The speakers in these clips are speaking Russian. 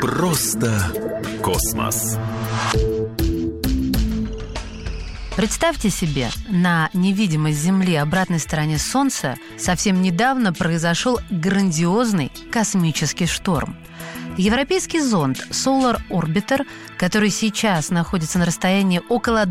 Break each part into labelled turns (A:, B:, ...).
A: Просто космос.
B: Представьте себе, на невидимой с Земли обратной стороне Солнца совсем недавно произошел грандиозный космический шторм. Европейский зонд Solar Orbiter, который сейчас находится на расстоянии около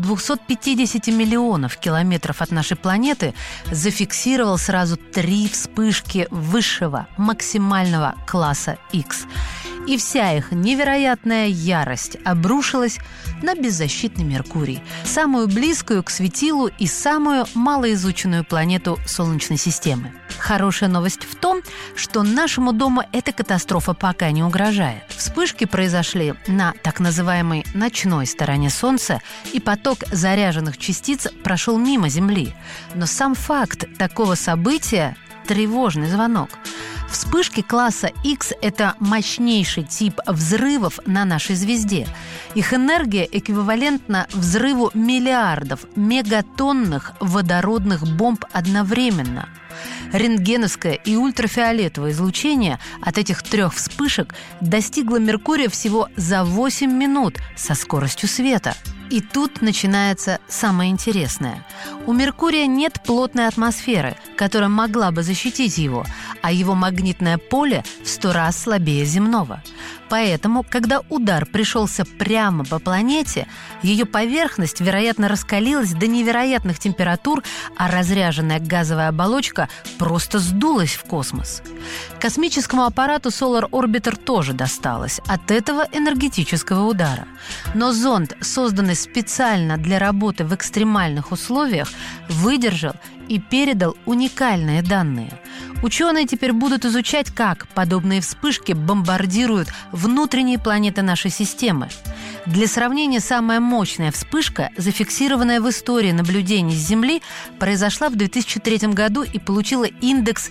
B: 250 миллионов километров от нашей планеты, зафиксировал сразу 3 вспышки высшего максимального класса X. И вся их невероятная ярость обрушилась на беззащитный Меркурий, самую близкую к светилу и самую малоизученную планету Солнечной системы. Хорошая новость в том, что нашему дому эта катастрофа пока не угрожает. Вспышки произошли на так называемой ночной стороне Солнца, и поток заряженных частиц прошел мимо Земли. Но сам факт такого события – тревожный звонок. Вспышки класса X – это мощнейший тип взрывов на нашей звезде. Их энергия эквивалентна взрыву миллиардов мегатонных водородных бомб одновременно. Рентгеновское и ультрафиолетовое излучение от этих 3 вспышек достигло Меркурия всего за 8 минут со скоростью света. И тут начинается самое интересное. У Меркурия нет плотной атмосферы, которая могла бы защитить его, а его магнитное поле в 100 раз слабее земного. Поэтому, когда удар пришелся прямо по планете, ее поверхность, вероятно, раскалилась до невероятных температур, а разряженная газовая оболочка просто сдулась в космос. Космическому аппарату Solar Orbiter тоже досталось от этого энергетического удара. Но зонд, созданный специально для работы в экстремальных условиях, выдержал и передал уникальные данные. Ученые теперь будут изучать, как подобные вспышки бомбардируют внутренние планеты нашей системы. Для сравнения, самая мощная вспышка, зафиксированная в истории наблюдений с Земли, произошла в 2003 году и получила индекс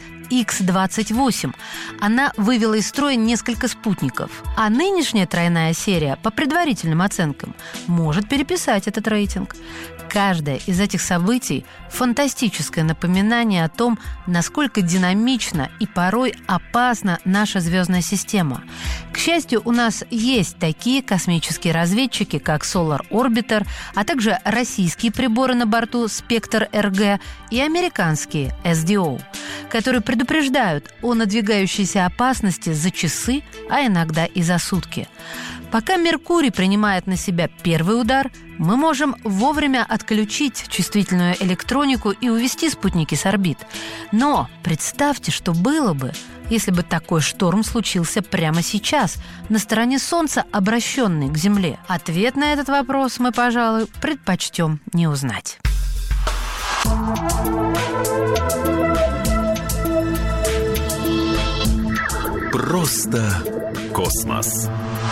B: X28. Она вывела из строя несколько спутников. А нынешняя тройная серия, по предварительным оценкам, может переписать этот рейтинг. Каждое из этих событий – фантастическое напоминание о том, насколько динамична и порой опасна наша звездная система. К счастью, у нас есть такие космические разведчики, как Solar Orbiter, а также российские приборы на борту Spectre-RG и американские SDO, которые предупреждают о надвигающейся опасности за часы, а иногда и за сутки. Пока Меркурий принимает на себя первый удар, мы можем вовремя отключить чувствительную электронику и увести спутники с орбит. Но представьте, что было бы, если бы такой шторм случился прямо сейчас, на стороне Солнца, обращенной к Земле. Ответ на этот вопрос мы, пожалуй, предпочтем не узнать.
A: Просто космос.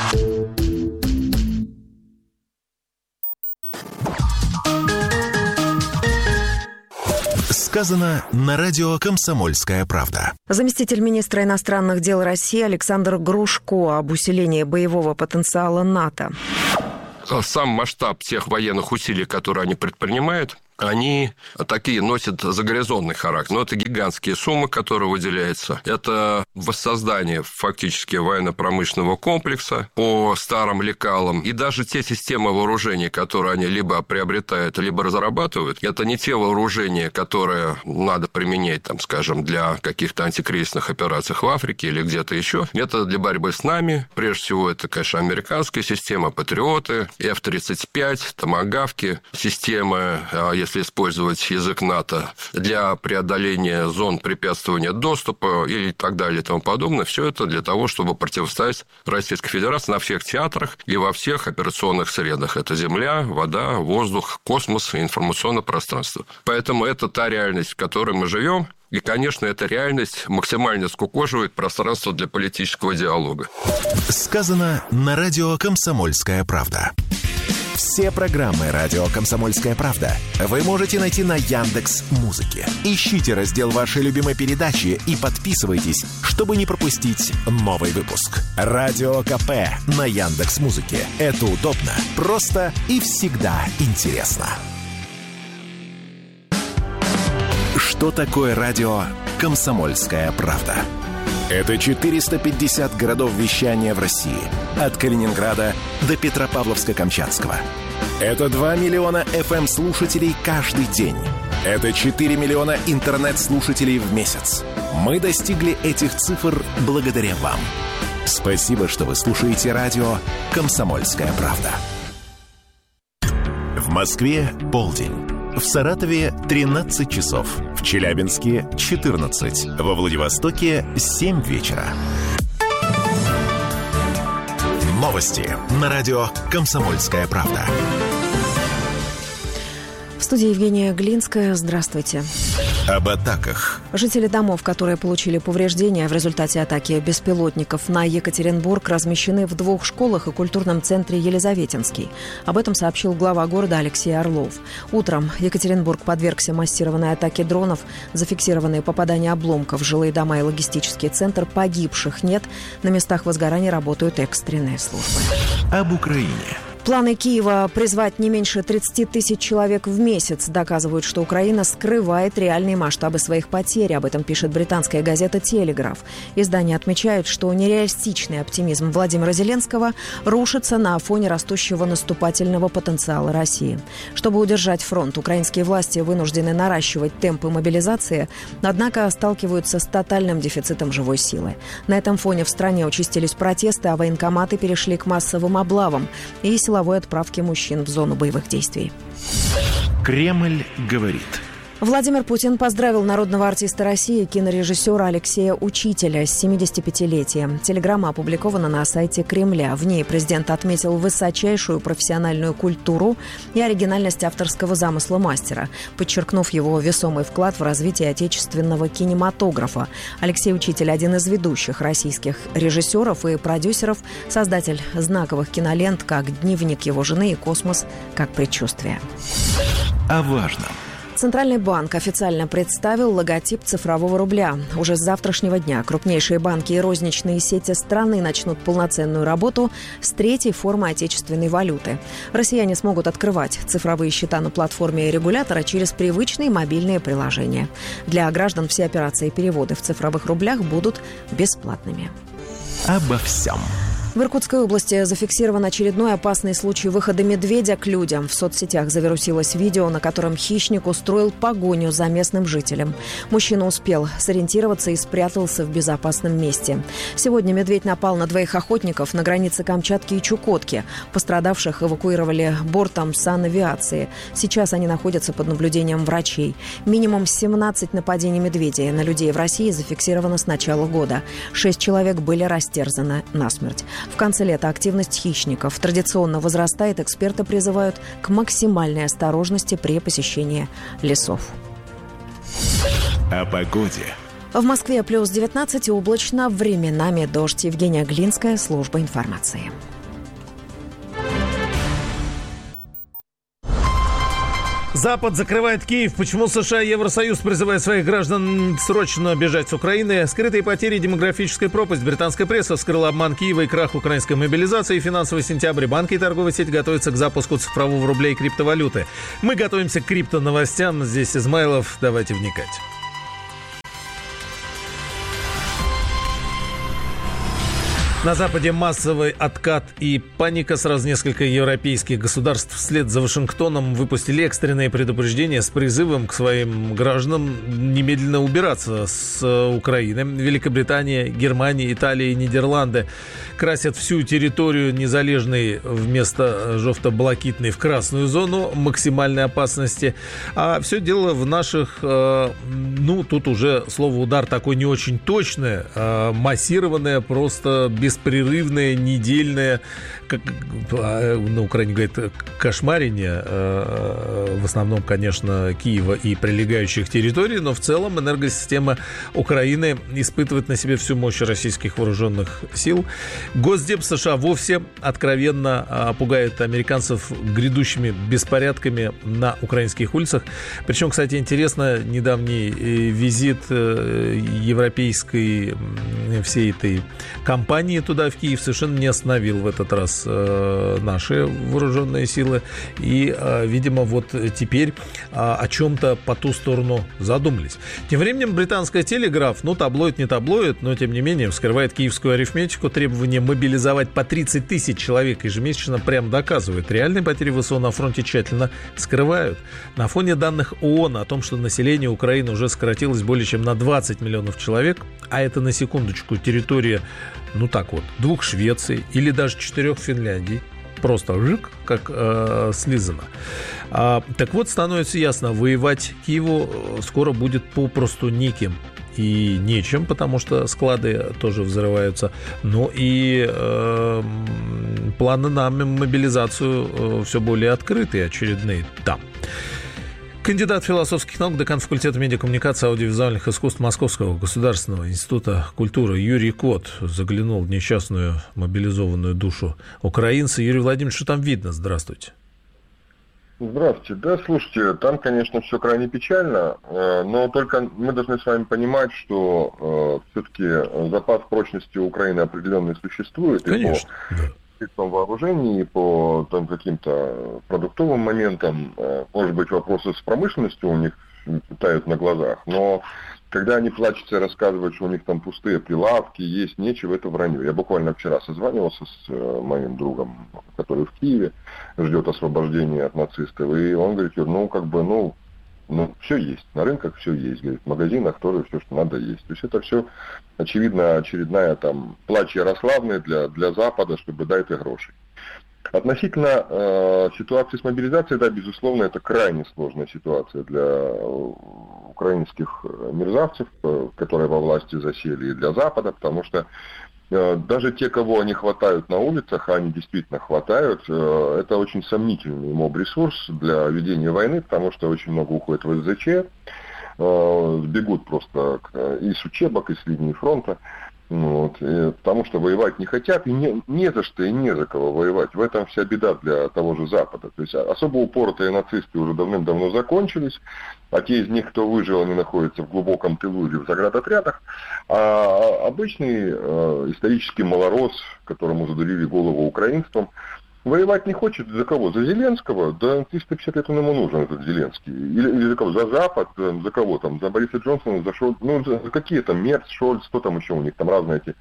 A: Сказано на радио «Комсомольская правда».
C: Заместитель министра иностранных дел России Александр Грушко об усилении боевого потенциала НАТО.
D: Сам масштаб тех военных усилий, которые они предпринимают, они такие носят загоризонтный характер. Но это гигантские суммы, которые выделяются. Это воссоздание фактически военно-промышленного комплекса по старым лекалам. И даже те системы вооружений, которые они либо приобретают, либо разрабатывают, это не те вооружения, которые надо применять, там, скажем, для каких-то антикризисных операций в Африке или где-то еще. Это для борьбы с нами. Прежде всего, это, конечно, американская система, Патриоты, F-35, томагавки, системы, если использовать язык НАТО, для преодоления зон препятствования доступа и так далее и тому подобное. Все это для того, чтобы противостоять Российской Федерации на всех театрах и во всех операционных средах. Это земля, вода, воздух, космос и информационное пространство. Поэтому это та реальность, в которой мы живем. И, конечно, эта реальность максимально скукоживает пространство для политического диалога.
A: Сказано на радио «Комсомольская правда». Все программы радио «Комсомольская правда» вы можете найти на Яндекс.Музыке. Ищите раздел вашей любимой передачи и подписывайтесь, чтобы не пропустить новый выпуск. Радио КП на Яндекс.Музыке. Это удобно, просто и всегда интересно. Что такое радио «Комсомольская правда»? Это 450 городов вещания в России. От Калининграда до Петропавловска-Камчатского. Это 2 миллиона FM-слушателей каждый день. Это 4 миллиона интернет-слушателей в месяц. Мы достигли этих цифр благодаря вам. Спасибо, что вы слушаете радио «Комсомольская правда». В Москве полдень. В Саратове 13 часов. В Челябинске 14. Во Владивостоке 7 вечера. Новости на радио «Комсомольская правда».
C: В студии Евгения Глинская. Здравствуйте.
A: Об атаках.
C: Жители домов, которые получили повреждения в результате атаки беспилотников на Екатеринбург, размещены в 2 школах и культурном центре Елизаветинский. Об этом сообщил глава города Алексей Орлов. Утром Екатеринбург подвергся массированной атаке дронов. Зафиксированные попадания обломков в жилые дома и логистический центр. Погибших нет. На местах возгорания работают экстренные службы.
A: Об Украине.
C: Планы Киева призвать не меньше 30 тысяч человек в месяц доказывают, что Украина скрывает реальные масштабы своих потерь. Об этом пишет британская газета «Телеграф». Издание отмечает, что нереалистичный оптимизм Владимира Зеленского рушится на фоне растущего наступательного потенциала России. Чтобы удержать фронт, украинские власти вынуждены наращивать темпы мобилизации, однако сталкиваются с тотальным дефицитом живой силы. На этом фоне в стране участились протесты, а военкоматы перешли к массовым облавам и силовой отправки мужчин в зону боевых действий.
A: Кремль говорит.
C: Владимир Путин поздравил народного артиста России, кинорежиссера Алексея Учителя с 75-летием. Телеграмма опубликована на сайте Кремля. В ней президент отметил высочайшую профессиональную культуру и оригинальность авторского замысла мастера, подчеркнув его весомый вклад в развитие отечественного кинематографа. Алексей Учитель – один из ведущих российских режиссеров и продюсеров, создатель знаковых кинолент, как «Дневник его жены» и «Космос как предчувствие».
A: О важном.
C: Центральный банк официально представил логотип цифрового рубля. Уже с завтрашнего дня крупнейшие банки и розничные сети страны начнут полноценную работу с 3-й формой отечественной валюты. Россияне смогут открывать цифровые счета на платформе регулятора через привычные мобильные приложения. Для граждан все операции и переводы в цифровых рублях будут бесплатными.
A: Обо всем.
C: В Иркутской области зафиксирован очередной опасный случай выхода медведя к людям. В соцсетях завирусилось видео, на котором хищник устроил погоню за местным жителем. Мужчина успел сориентироваться и спрятался в безопасном месте. Сегодня медведь напал на 2 охотников на границе Камчатки и Чукотки. Пострадавших эвакуировали бортом санавиации. Сейчас они находятся под наблюдением врачей. Минимум 17 нападений медведей на людей в России зафиксировано с начала года. 6 человек были растерзаны насмерть. В конце лета активность хищников традиционно возрастает. Эксперты призывают к максимальной осторожности при посещении лесов.
A: О погоде.
C: В Москве плюс 19 и облачно, временами дождь. Евгения Глинская, служба информации.
E: Запад закрывает Киев. Почему США и Евросоюз призывают своих граждан срочно бежать с Украины? Скрытые потери и демографическая пропасть. Британская пресса вскрыла обман Киева и крах украинской мобилизации. Финансовый сентябрь. Банки и торговая сеть готовятся к запуску цифрового рубля и криптовалюты. Мы готовимся к криптоновостям. Здесь Измайлов. Давайте вникать. На Западе массовый откат и паника. Сразу несколько европейских государств вслед за Вашингтоном выпустили экстренные предупреждения с призывом к своим гражданам немедленно убираться с Украины. Великобритания, Германия, Италия и Нидерланды красят всю территорию незалежной вместо жовто-блакитной в красную зону максимальной опасности. А все дело в наших, тут уже слово «удар» такое не очень точное, массированное, просто беспрерывное, недельное, как на Украине говорят, кошмарение, в основном, конечно, Киева и прилегающих территорий, но в целом энергосистема Украины испытывает на себе всю мощь российских вооруженных сил. Госдеп США вовсе откровенно пугает американцев грядущими беспорядками на украинских улицах. Причем, кстати, интересно, недавний визит европейской всей этой компании туда, в Киев, совершенно не остановил в этот раз наши вооруженные силы. И, видимо, вот теперь о чем-то по ту сторону задумались. Тем временем британская «Телеграф», ну, таблоид не таблоид, но, тем не менее, вскрывает киевскую арифметику. Требование мобилизовать по 30 тысяч человек ежемесячно прям доказывает. Реальные потери ВСУ на фронте тщательно скрывают. На фоне данных ООН о том, что население Украины уже сократилось более чем на 20 миллионов человек, а это, на секундочку, территория, ну так вот, 2 Швеций или даже 4 Финляндий, просто жик, как слизано. Так вот, становится ясно, воевать Киеву скоро будет попросту неким и нечем, потому что склады тоже взрываются. Ну и планы на мобилизацию все более открытые, очередные там. Кандидат философских наук, декан факультета медиакоммуникации и аудиовизуальных искусств Московского государственного института культуры Юрий Кот заглянул в несчастную мобилизованную душу украинца. Юрий Владимирович, что там видно? Здравствуйте.
F: Здравствуйте. Да, слушайте, там, конечно, все крайне печально, но только мы должны с вами понимать, что все-таки запас прочности у Украины определенный существует.
E: Конечно,
F: и по вооружению, и по там, каким-то продуктовым моментам. Может быть, вопросы с промышленностью у них тают на глазах, но когда они плачутся и рассказывают, что у них там пустые прилавки, есть нечего, это вранье. Я буквально вчера созванивался с моим другом, который в Киеве ждет освобождения от нацистов, и он говорит, все есть, на рынках все есть, говорит, в магазинах тоже все, что надо, есть. То есть это все, очевидно, очередная там плач Ярославны для Запада, чтобы дать гроши. Относительно ситуации с мобилизацией, да, безусловно, это крайне сложная ситуация для украинских мерзавцев, которые во власти засели, и для Запада, потому что даже те, кого они хватают на улицах, а они действительно хватают, это очень сомнительный моб-ресурс для ведения войны, потому что очень много уходит в СЗЧ, бегут просто из учебок, из линии фронта. Вот, потому что воевать не хотят, и не за что и не за кого воевать. В этом вся беда для того же Запада. То есть особо упоротые нацисты уже давным-давно закончились, а те из них, кто выжил, они находятся в глубоком тылу или в заградотрядах. А обычный исторический малорос, которому задурили голову украинством, воевать не хочет за кого? За Зеленского? Да 350 лет он ему нужен, этот Зеленский. Или за кого? За Запад? За кого там? За Бориса Джонсона? За Шольц? Ну, за какие там? Мерц, Шольц, что там еще у них? Там разные эти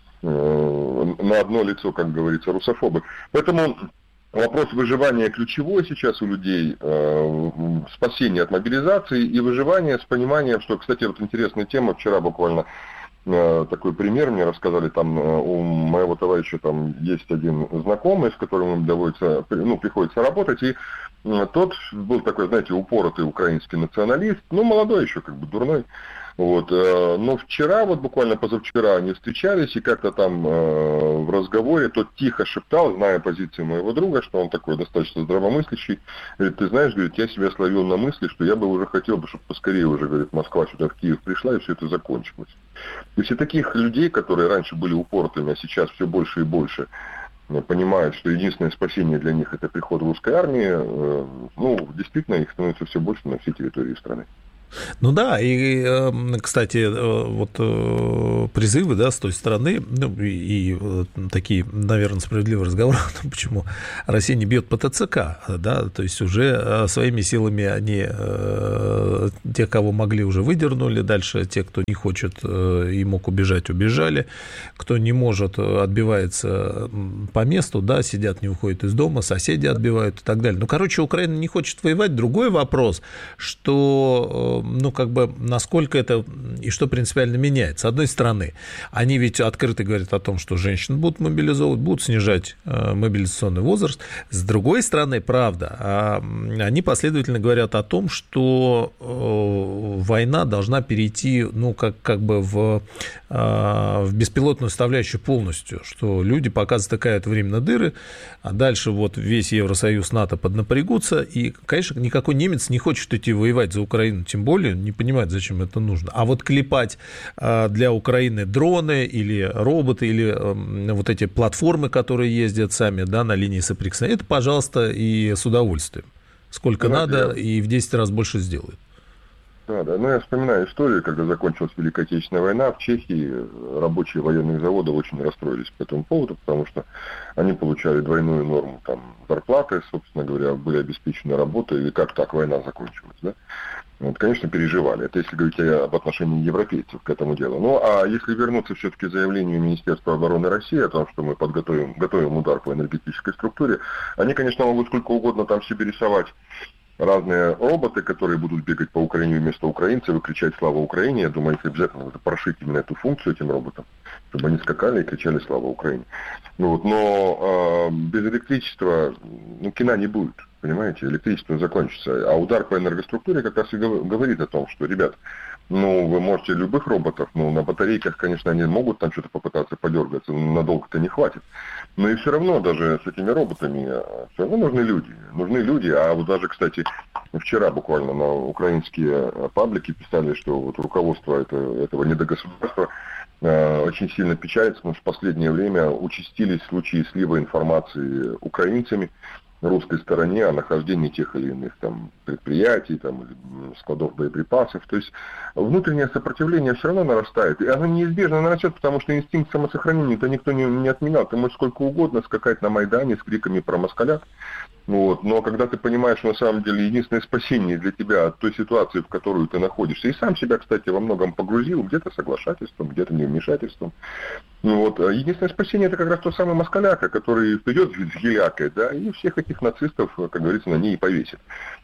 F: на одно лицо, как говорится, русофобы. Поэтому вопрос выживания ключевой сейчас у людей, спасение от мобилизации и выживание с пониманием, что, кстати, вот интересная тема, вчера буквально такой пример мне рассказали, там у моего товарища там есть один знакомый, с которым им приходится работать, и тот был такой, знаете, упоротый украинский националист, молодой еще, как бы дурной. Вот, но вчера, вот буквально позавчера они встречались, и как-то там в разговоре тот тихо шептал, зная позицию моего друга, что он такой достаточно здравомыслящий, говорит, ты знаешь, говорит, я себя словил на мысли, что я бы уже хотел, чтобы поскорее уже, говорит, Москва сюда в Киев пришла, и все это закончилось. То есть и таких людей, которые раньше были упоротыми, а сейчас все больше и больше понимают, что единственное спасение для них это приход русской армии, действительно их становится все больше на всей территории страны.
E: Ну да, и, кстати, вот призывы, да, с той стороны, и такие, наверное, справедливые разговоры, почему Россия не бьет по ТЦК, да, то есть уже своими силами они, тех, кого могли, уже выдернули, дальше те, кто не хочет и мог убежать, убежали, кто не может, отбивается по месту, да, сидят, не уходят из дома, соседи отбивают и так далее. Украина не хочет воевать. Другой вопрос, что насколько это и что принципиально меняет. С одной стороны, они ведь открыто говорят о том, что женщин будут мобилизовывать, будут снижать мобилизационный возраст. С другой стороны, правда, они последовательно говорят о том, что война должна перейти, в беспилотную составляющую полностью, что люди пока затыкают время на дыры, а дальше вот весь Евросоюз, НАТО поднапрягутся, и, конечно, никакой немец не хочет идти воевать за Украину, тем более не понимает, зачем это нужно. А вот клепать для Украины дроны или роботы, или вот эти платформы, которые ездят сами, да, на линии соприкосновения, это, пожалуйста, и с удовольствием. Сколько надо, и в 10 раз больше сделают.
F: Да. Ну, я вспоминаю историю, когда закончилась Великая Отечественная война, в Чехии рабочие военных заводов очень расстроились по этому поводу, потому что они получали двойную норму там зарплаты, собственно говоря, были обеспечены работой, и как так война закончилась, да? Вот, конечно, переживали. Это если говорить об отношении европейцев к этому делу. Ну, а если вернуться все-таки к заявлению Министерства обороны России о том, что мы готовим удар по энергетической структуре, они, конечно, могут сколько угодно там себе рисовать разные роботы, которые будут бегать по Украине вместо украинцев и кричать «Слава Украине». Я думаю, их обязательно надо прошить именно эту функцию этим роботам, чтобы они скакали и кричали «Слава Украине». Ну, вот, но без электричества кино не будет, понимаете, электричество закончится. А удар по энергоструктуре как раз и говорит о том, что, ребят, вы можете любых роботов, на батарейках, конечно, они могут там что-то попытаться подергаться, но надолго-то не хватит. Но и все равно даже с этими роботами все равно нужны люди. А вот даже, кстати, вчера буквально на украинские паблики писали, что вот руководство этого недогосударства очень сильно печалится, потому что в последнее время участились случаи слива информации украинцами русской стороне о нахождении тех или иных там предприятий, там, или складов боеприпасов. То есть внутреннее сопротивление все равно нарастает. И оно неизбежно нарастет, потому что инстинкт самосохранения-то никто не отменял. Ты можешь сколько угодно скакать на Майдане с криками про москалят. Вот. Но когда ты понимаешь, что на самом деле единственное спасение для тебя от той ситуации, в которой ты находишься, и сам себя, кстати, во многом погрузил, где-то соглашательством, где-то невмешательством. Вот. Единственное спасение — это как раз тот самый москаляка, который вперед с гелякой, да, и всех этих нацистов, как говорится, на ней и повесит.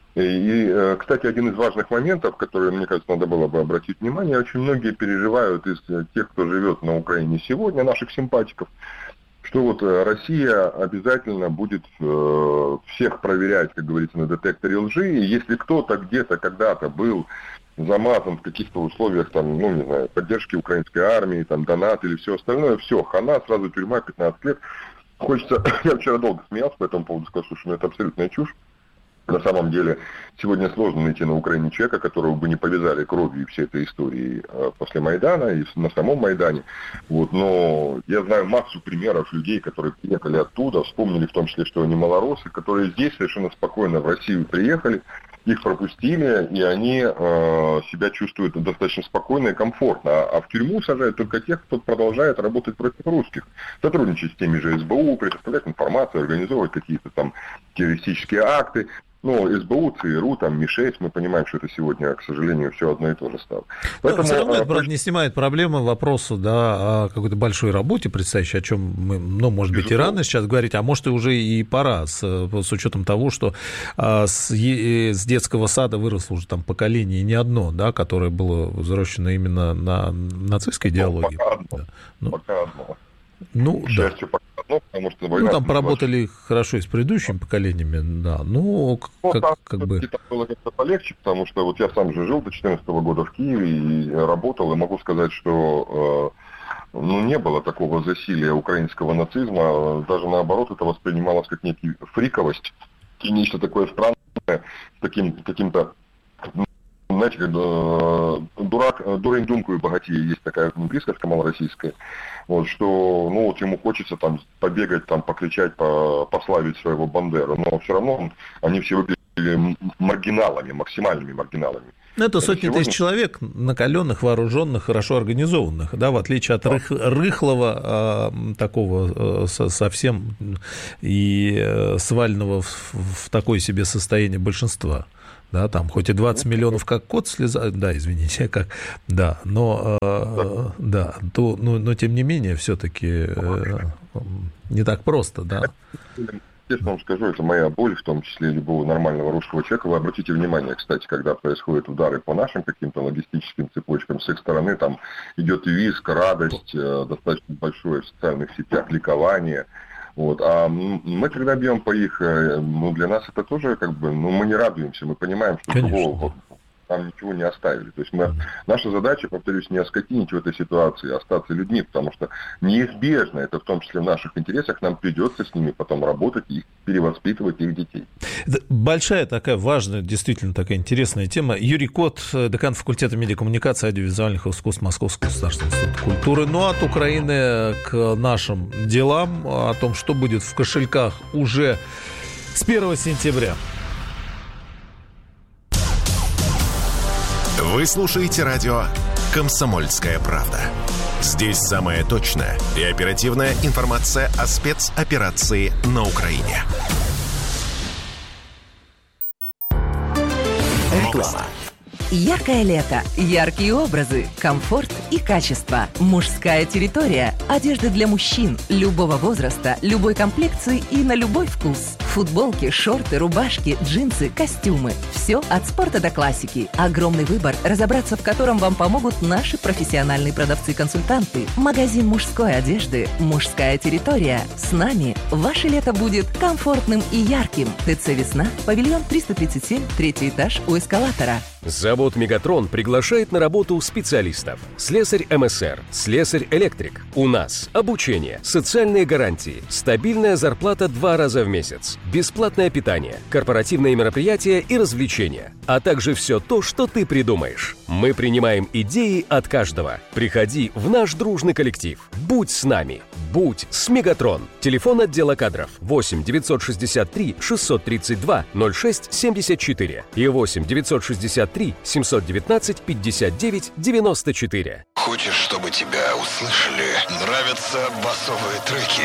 F: И, кстати, один из важных моментов, который, мне кажется, надо было бы обратить внимание, очень многие переживают из тех, кто живет на Украине сегодня, наших симпатиков, что вот Россия обязательно будет всех проверять, как говорится, на детекторе лжи, и если кто-то где-то когда-то был замазан в каких-то условиях, там, не знаю, поддержки украинской армии, там, донат или все остальное, все, хана, сразу тюрьма, 15 лет. Хочется, я вчера долго смеялся по этому поводу, сказал, что это абсолютная чушь. На самом деле, сегодня сложно найти на Украине человека, которого бы не повязали кровью всей этой истории после Майдана и на самом Майдане. Вот, но я знаю массу примеров людей, которые приехали оттуда, вспомнили в том числе, что они малоросы, которые здесь совершенно спокойно в Россию приехали, их пропустили, и они себя чувствуют достаточно спокойно и комфортно. А в тюрьму сажают только тех, кто продолжает работать против русских. Сотрудничать с теми же СБУ, предоставлять информацию, организовывать какие-то там террористические акты. СБУ, ЦРУ, там, Ми-6, мы понимаем, что это сегодня, к сожалению, все одно и то же стало.
E: Поэтому, все равно это, правда, не снимает проблемы вопросу, о какой-то большой работе, предстоящей, о чем мы, может быть, и рано сейчас говорить, а может, и уже и пора, с учетом того, что с детского сада выросло уже там поколение не одно, да, которое было взращено именно на нацистской идеологии.
F: Пока одно.
E: К счастью,
F: пока одно, потому что война...
E: там поработали хорошо и с предыдущими поколениями, да, было
F: как-то полегче, потому что вот я сам же жил до 2014 года в Киеве и работал, и могу сказать, что не было такого засилия украинского нацизма, даже наоборот, это воспринималось как некий фриковость, и нечто такое странное, с каким-то... Знаете, как дурень думкую богатее, есть такая присказка малороссийская, вот, что ему хочется там побегать, там, покричать, пославить своего Бандеру, но все равно они все выглядели маргиналами, максимальными маргиналами.
E: Это сотни тысяч человек, накаленных, вооруженных, хорошо организованных, да, в отличие от рыхлого такого совсем и сваленного в такое себе состояние большинства. Да, там хоть и 20 миллионов как кот слезает, но тем не менее все-таки не так просто, да.
F: Честно вам скажу, это моя боль, в том числе любого нормального русского человека. Вы обратите внимание, кстати, когда происходят удары по нашим каким-то логистическим цепочкам, с их стороны там идет визг, радость, достаточно большое в социальных сетях ликование. Вот. А мы, когда бьем по их, для нас это тоже мы не радуемся, мы понимаем, что другого нам ничего не оставили. То есть наша задача, повторюсь, не оскотинить в этой ситуации, а остаться людьми, потому что неизбежно, это в том числе в наших интересах, нам придется с ними потом работать и перевоспитывать их детей.
E: Большая такая важная, действительно такая интересная тема. Юрий Кот, декан факультета медиакоммуникации и аудиовизуальных искусств Московского государственного института культуры. От Украины к нашим делам, о том, что будет в кошельках уже с 1 сентября.
A: Вы слушаете радио «Комсомольская правда». Здесь самая точная и оперативная информация о спецоперации на Украине. Реклама.
G: Яркое лето, яркие образы, комфорт и качество. Мужская территория. Одежда для мужчин любого возраста, любой комплекции и на любой вкус. Футболки, шорты, рубашки, джинсы, костюмы. Все от спорта до классики. Огромный выбор, разобраться в котором вам помогут наши профессиональные продавцы-консультанты. Магазин мужской одежды «Мужская территория». С нами ваше лето будет комфортным и ярким. ТЦ «Весна», павильон 337, 3-й этаж у эскалатора.
H: Завод «Мегатрон» приглашает на работу специалистов. Слесарь МСР, слесарь-электрик. У нас обучение, социальные гарантии, стабильная зарплата 2 раза в месяц, бесплатное питание, корпоративные мероприятия и развлечения, а также все то, что ты придумаешь. Мы принимаем идеи от каждого. Приходи в наш дружный коллектив. Будь с нами. Будь с «Мегатрон». Телефон отдела кадров 8 963 632 06 74 и 8 963 719 59 94.
I: Хочешь, чтобы тебя услышали? Нравятся басовые треки?